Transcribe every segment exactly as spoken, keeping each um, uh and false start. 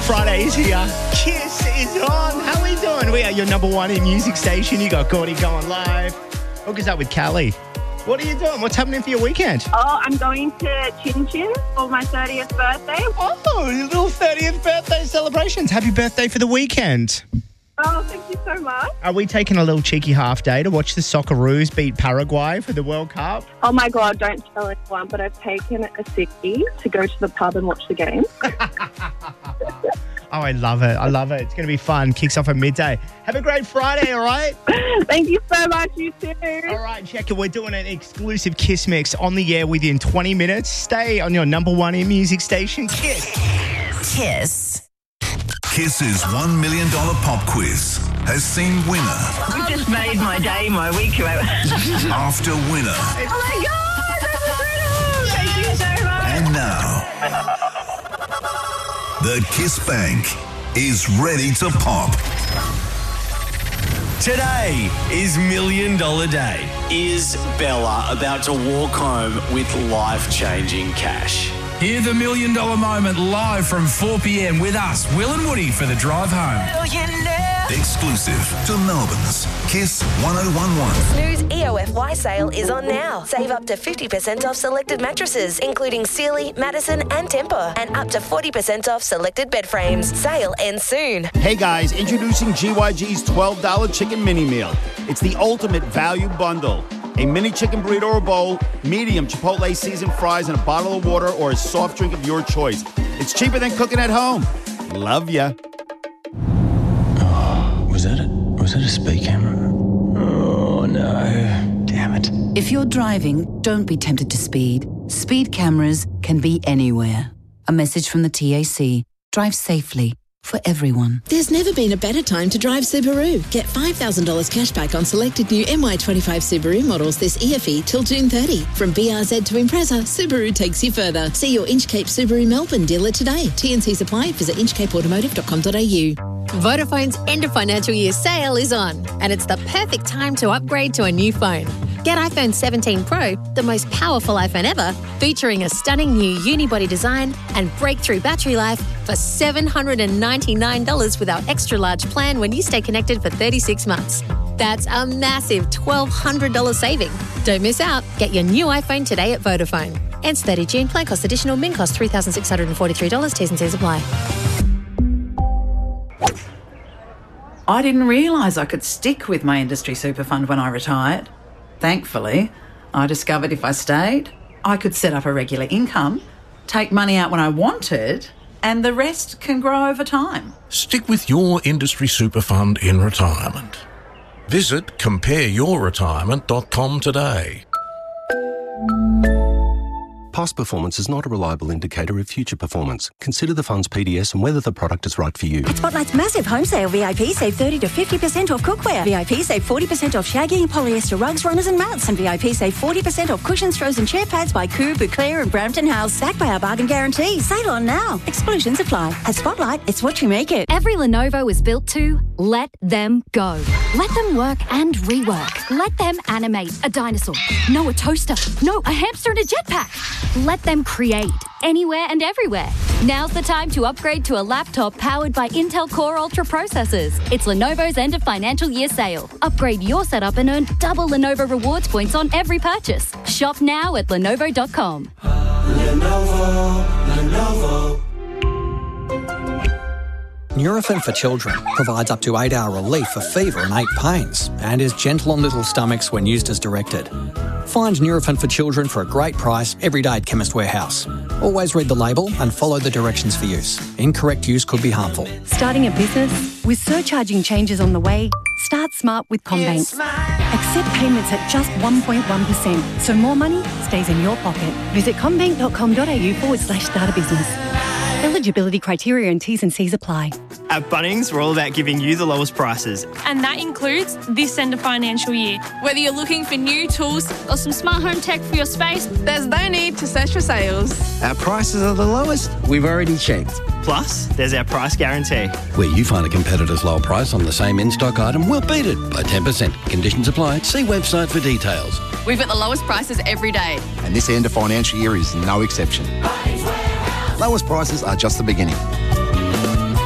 Friday is here. Kiss is on. How are we doing? We are your number one in music station. You got Gordy going live. Hook us up with Callie. What are you doing? What's happening for your weekend? Oh, I'm going to Chin Chin for my thirtieth birthday. Oh, your little thirtieth birthday celebrations. Happy birthday for the weekend. Oh, thank you so much. Are we taking a little cheeky half day to watch the Socceroos beat Paraguay for the World Cup? Oh, my God, don't tell anyone, but I've taken a sickie to go to the pub and watch the game. Oh, I love it. I love it. It's going to be fun. Kicks off at midday. Have a great Friday, all right? Thank you so much, you too. All right, check it. We're doing an exclusive Kiss Mix on the air within twenty minutes. Stay on your number one in music station, Kiss. Kiss. Kiss's one million dollars pop quiz has seen winner You just made my day, my week. after winner. Oh, my God, that's incredible. Thank you so much. And now, the Kiss Bank is ready to pop. Today is Million Dollar Day. Is Bella about to walk home with life-changing cash? Hear the Million Dollar Moment live from four p.m. with us, Will and Woody, for the drive home. Exclusive to Melbourne's Kiss one oh one one. Snooze E O F Y sale is on now. Save up to fifty percent off selected mattresses, including Sealy, Madison and Tempur, and up to forty percent off selected bed frames. Sale ends soon. Hey guys, introducing G Y G's twelve dollars chicken mini meal. It's the ultimate value bundle. A mini chicken burrito or bowl, medium Chipotle seasoned fries, and a bottle of water or a soft drink of your choice. It's cheaper than cooking at home. Love ya. Oh, was that a, was that a speed camera? Oh, no. Damn it. If you're driving, don't be tempted to speed. Speed cameras can be anywhere. A message from the T A C. Drive safely. For everyone. There's never been a better time to drive Subaru. Get five thousand dollars cash back on selected new M Y twenty-five Subaru models this E F E till June thirtieth. From B R Z to Impreza, Subaru takes you further. See your Inchcape Subaru Melbourne dealer today. T N Cs apply. Visit inchcape automotive dot com dot a u. Vodafone's end of financial year sale is on, and it's the perfect time to upgrade to a new phone. Get iPhone seventeen Pro, the most powerful iPhone ever, featuring a stunning new unibody design and breakthrough battery life for seven hundred ninety-nine dollars with our extra large plan when you stay connected for thirty-six months. That's a massive twelve hundred dollars saving. Don't miss out. Get your new iPhone today at Vodafone. Ends thirtieth of June. Plan cost additional. Min cost three thousand six hundred forty-three dollars. T's and C's apply. I didn't realise I could stick with my industry super fund when I retired. Thankfully, I discovered if I stayed, I could set up a regular income, take money out when I wanted, and the rest can grow over time. Stick with your industry super fund in retirement. Visit compare your retirement dot com today. Past performance is not a reliable indicator of future performance. Consider the fund's P D S and whether the product is right for you. At Spotlight's massive home sale, V I P save thirty to fifty percent off cookware. V I P save forty percent off shaggy, polyester rugs, runners and mats. And V I P save forty percent off cushions, throws and chair pads by Coo, Bouclair and Brampton House. Backed by our bargain guarantee. Sale on now. Exclusions apply. At Spotlight, it's what you make it. Every Lenovo is built to let them go. Let them work and rework. Let them animate a dinosaur. No, a toaster. No, a hamster and a jetpack. Let them create anywhere and everywhere. Now's the time to upgrade to a laptop powered by Intel Core Ultra processors. It's Lenovo's end of financial year sale. Upgrade your setup and earn double Lenovo rewards points on every purchase. Shop now at lenovo dot com. Lenovo, Lenovo. Nurofen for Children provides up to eight hour relief for fever and ache pains and is gentle on little stomachs when used as directed. Find Nurofen for Children for a great price every day at Chemist Warehouse. Always read the label and follow the directions for use. Incorrect use could be harmful. Starting a business? With surcharging changes on the way, start smart with CommBank. Accept payments at just one point one percent, so more money stays in your pocket. Visit commbank dot com dot a u forward slash start a business. Eligibility criteria and T's and C's apply. At Bunnings, we're all about giving you the lowest prices. And that includes this end of financial year. Whether you're looking for new tools or some smart home tech for your space, there's no need to search for sales. Our prices are the lowest we've already checked. Plus, there's our price guarantee. Where you find a competitor's low price on the same in-stock item, we'll beat it by ten percent. Conditions apply. See website for details. We've got the lowest prices every day. And this end of financial year is no exception. Lowest prices are just the beginning.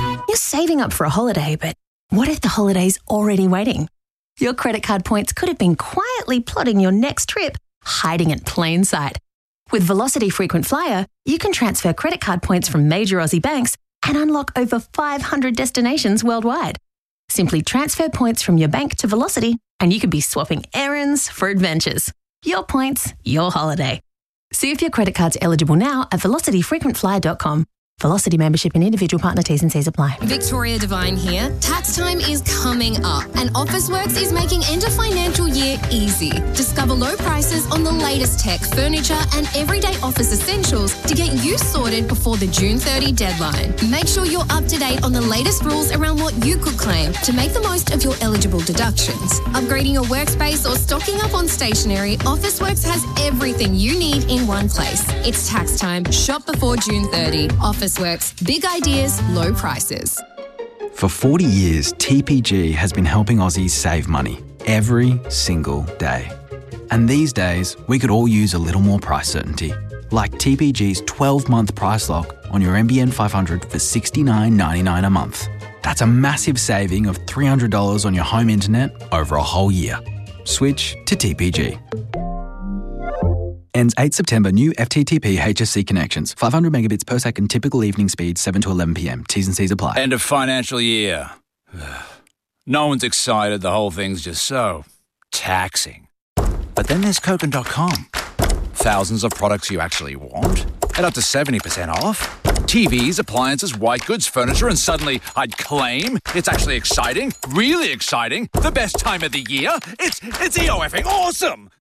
saving up for a holiday, but what if the holiday's already waiting? Your credit card points could have been quietly plotting your next trip, hiding in plain sight. With Velocity Frequent Flyer, you can transfer credit card points from major Aussie banks and unlock over five hundred destinations worldwide. Simply transfer points from your bank to Velocity and you could be swapping errands for adventures. Your points, your holiday. See if your credit card's eligible now at velocity frequent flyer dot com. Velocity membership and individual partner T's and C's apply. Victoria Devine here. Tax time is coming up and Officeworks is making end of financial year easy. Discover low prices on the latest tech, furniture and everyday office essentials to get you sorted before the June thirtieth deadline. Make sure you're up to date on the latest rules around what you could claim to make the most of your eligible deductions. Upgrading your workspace or stocking up on stationery, Officeworks has everything you need in one place. It's tax time. Shop before June thirtieth. Officeworks. Big ideas, low prices. For forty years, T P G has been helping Aussies save money every single day. And these days, we could all use a little more price certainty. Like T P G's twelve-month price lock on your N B N five hundred for sixty-nine ninety-nine a month. That's a massive saving of three hundred dollars on your home internet over a whole year. Switch to T P G. Ends eighth September. New F T T P H S C connections. five hundred megabits per second. Typical evening speed. seven to eleven p.m. T's and C's apply. End of financial year. No one's excited. The whole thing's just so taxing. But then there's Kogan dot com. Thousands of products you actually want at up to seventy percent off. T Vs, appliances, white goods, furniture, and suddenly I'd claim it's actually exciting, really exciting, the best time of the year. It's it's EOFing awesome.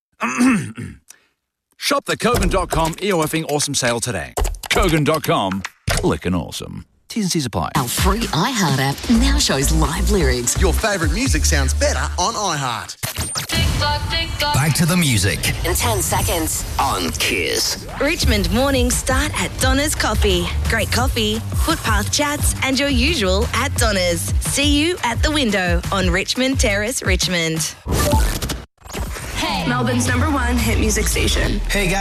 Shop the Kogan dot com EOFing awesome sale today. Kogan dot com, clickin' awesome. T's and C's apply. Our free iHeart app now shows live lyrics. Your favourite music sounds better on iHeart. Back to the music. In ten seconds. On Kiss. Richmond mornings start at Donna's Coffee. Great coffee, footpath chats, and your usual at Donna's. See you at the window on Richmond Terrace, Richmond. Hey. Melbourne's number one hit music station. Hey guys.